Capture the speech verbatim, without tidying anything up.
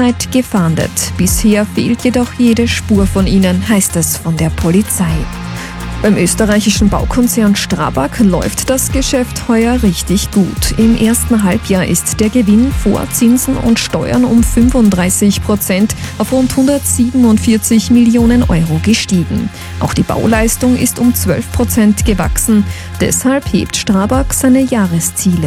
Zeit gefahndet. Bisher fehlt jedoch jede Spur von ihnen, heißt es von der Polizei. Beim österreichischen Baukonzern Strabag läuft das Geschäft heuer richtig gut. Im ersten Halbjahr ist der Gewinn vor Zinsen und Steuern um fünfunddreißig Prozent auf rund hundertsiebenundvierzig Millionen Euro gestiegen. Auch die Bauleistung ist um zwölf Prozent gewachsen. Deshalb hebt Strabag seine Jahresziele.